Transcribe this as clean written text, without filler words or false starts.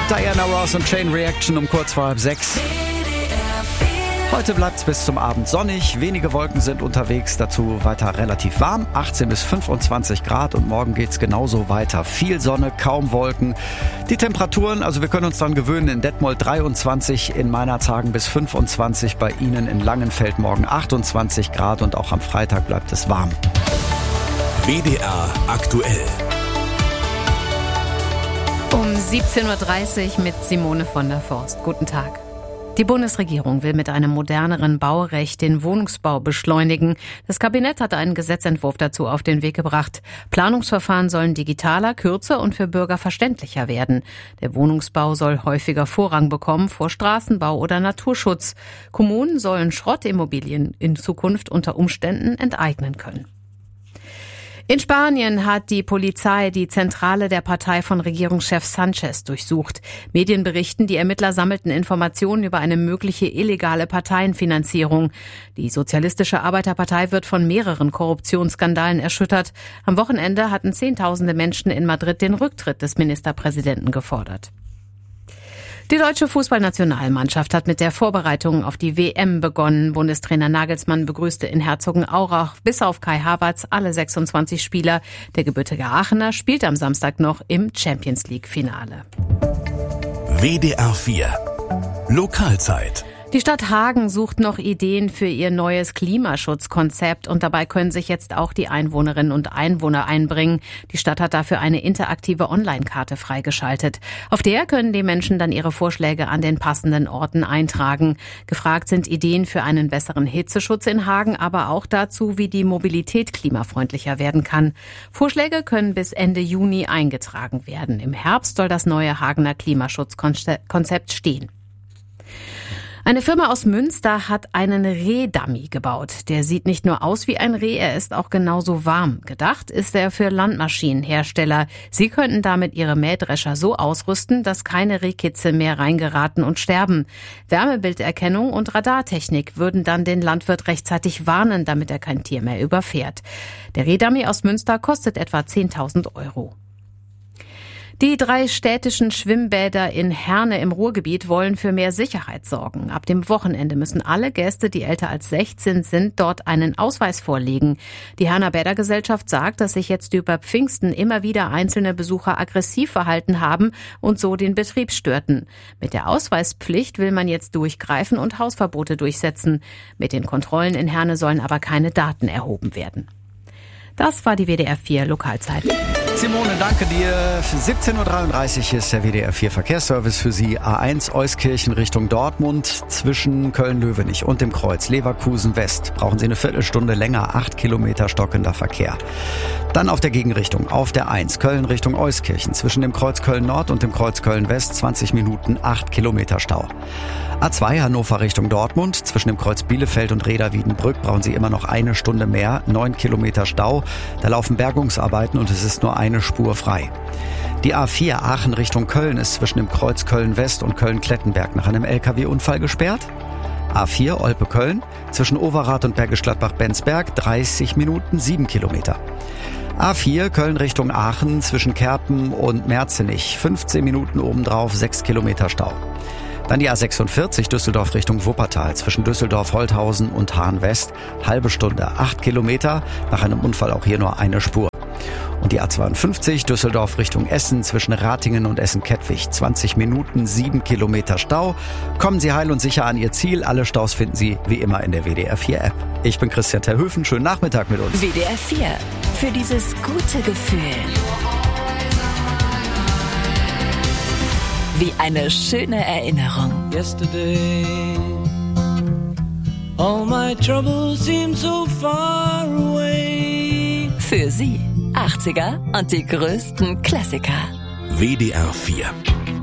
Diana Ross und Chain Reaction um kurz vor 5:30. Heute bleibt's bis zum Abend sonnig, wenige Wolken sind unterwegs, dazu weiter relativ warm, 18 bis 25 Grad und morgen geht's genauso weiter. Viel Sonne, kaum Wolken. Die Temperaturen, also wir können uns dran gewöhnen, in Detmold 23, in Meinerzhagen bis 25, bei Ihnen in Langenfeld morgen 28 Grad und auch am Freitag bleibt es warm. WDR aktuell. Um 17.30 Uhr mit Simone von der Forst. Guten Tag. Die Bundesregierung will mit einem moderneren Baurecht den Wohnungsbau beschleunigen. Das Kabinett hat einen Gesetzentwurf dazu auf den Weg gebracht. Planungsverfahren sollen digitaler, kürzer und für Bürger verständlicher werden. Der Wohnungsbau soll häufiger Vorrang bekommen vor Straßenbau oder Naturschutz. Kommunen sollen Schrottimmobilien in Zukunft unter Umständen enteignen können. In Spanien hat die Polizei die Zentrale der Partei von Regierungschef Sanchez durchsucht. Medien berichten, die Ermittler sammelten Informationen über eine mögliche illegale Parteienfinanzierung. Die Sozialistische Arbeiterpartei wird von mehreren Korruptionsskandalen erschüttert. Am Wochenende hatten Zehntausende Menschen in Madrid den Rücktritt des Ministerpräsidenten gefordert. Die deutsche Fußballnationalmannschaft hat mit der Vorbereitung auf die WM begonnen. Bundestrainer Nagelsmann begrüßte in Herzogenaurach bis auf Kai Havertz alle 26 Spieler. Der gebürtige Aachener spielt am Samstag noch im Champions-League-Finale. WDR 4 Lokalzeit. Die Stadt Hagen sucht noch Ideen für ihr neues Klimaschutzkonzept und dabei können sich jetzt auch die Einwohnerinnen und Einwohner einbringen. Die Stadt hat dafür eine interaktive Online-Karte freigeschaltet. Auf der können die Menschen dann ihre Vorschläge an den passenden Orten eintragen. Gefragt sind Ideen für einen besseren Hitzeschutz in Hagen, aber auch dazu, wie die Mobilität klimafreundlicher werden kann. Vorschläge können bis Ende Juni eingetragen werden. Im Herbst soll das neue Hagener Klimaschutzkonzept stehen. Eine Firma aus Münster hat einen Rehdummy gebaut. Der sieht nicht nur aus wie ein Reh, er ist auch genauso warm. Gedacht ist er für Landmaschinenhersteller. Sie könnten damit ihre Mähdrescher so ausrüsten, dass keine Rehkitze mehr reingeraten und sterben. Wärmebilderkennung und Radartechnik würden dann den Landwirt rechtzeitig warnen, damit er kein Tier mehr überfährt. Der Rehdummy aus Münster kostet etwa 10.000 €. Die 3 städtischen Schwimmbäder in Herne im Ruhrgebiet wollen für mehr Sicherheit sorgen. Ab dem Wochenende müssen alle Gäste, die älter als 16 sind, dort einen Ausweis vorlegen. Die Herner Bädergesellschaft sagt, dass sich jetzt über Pfingsten immer wieder einzelne Besucher aggressiv verhalten haben und so den Betrieb störten. Mit der Ausweispflicht will man jetzt durchgreifen und Hausverbote durchsetzen. Mit den Kontrollen in Herne sollen aber keine Daten erhoben werden. Das war die WDR 4 Lokalzeit. Simone, danke dir. 17.33 Uhr ist der WDR 4 Verkehrsservice für Sie. A1 Euskirchen Richtung Dortmund zwischen Köln-Löwenich und dem Kreuz Leverkusen West. Brauchen Sie eine Viertelstunde länger, 8 Kilometer stockender Verkehr. Dann auf der Gegenrichtung, auf der 1 Köln Richtung Euskirchen zwischen dem Kreuz Köln Nord und dem Kreuz Köln West 20 Minuten, 8 Kilometer Stau. A2 Hannover Richtung Dortmund zwischen dem Kreuz Bielefeld und Reda-Wiedenbrück brauchen Sie immer noch eine Stunde mehr, 9 Kilometer Stau. Da laufen Bergungsarbeiten und es ist nur eine Spur frei. Die A4 Aachen Richtung Köln ist zwischen dem Kreuz Köln West und Köln-Klettenberg nach einem LKW-Unfall gesperrt. A4 Olpe-Köln zwischen Overath und Bergisch Gladbach-Bensberg 30 Minuten, 7 Kilometer. A4 Köln Richtung Aachen zwischen Kerpen und Merzenich 15 Minuten obendrauf, 6 Kilometer Stau. Dann die A46 Düsseldorf Richtung Wuppertal zwischen Düsseldorf, Holthausen und Hahn West. Halbe Stunde, 8 Kilometer. Nach einem Unfall auch hier nur eine Spur. Und die A52 Düsseldorf Richtung Essen zwischen Ratingen und Essen-Kettwig. 20 Minuten, 7 Kilometer Stau. Kommen Sie heil und sicher an Ihr Ziel. Alle Staus finden Sie wie immer in der WDR 4 App. Ich bin Christian Terhöfen. Schönen Nachmittag mit uns. WDR 4. Für dieses gute Gefühl. Wie eine schöne Erinnerung. Yesterday, all my troubles seem so far away. Für Sie 80er und die größten Klassiker. WDR 4